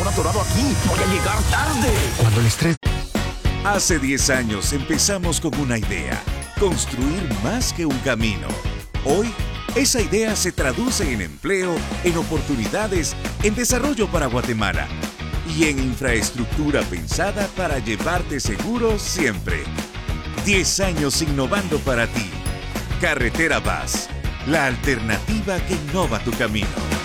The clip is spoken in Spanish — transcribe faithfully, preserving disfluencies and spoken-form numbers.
corazón atorado aquí. Voy a llegar tarde. Cuando el estrés... Hace diez años empezamos con una idea, construir más que un camino. Hoy, esa idea se traduce en empleo, en oportunidades, en desarrollo para Guatemala y en infraestructura pensada para llevarte seguro siempre. diez años innovando para ti. Carretera Vaz, la alternativa que innova tu camino.